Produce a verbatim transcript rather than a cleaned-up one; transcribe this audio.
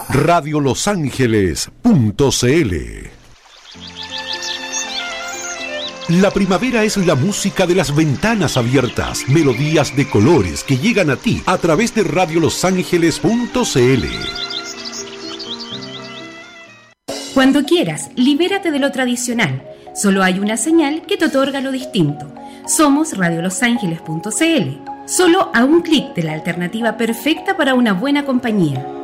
radio los ángeles punto c l. La primavera es la música de las ventanas abiertas, melodías de colores que llegan a ti a través de radio los ángeles punto c l. Cuando quieras, libérate de lo tradicional. Solo hay una señal que te otorga lo distinto. Somos radio los ángeles punto c l. Solo a un clic de la alternativa perfecta para una buena compañía.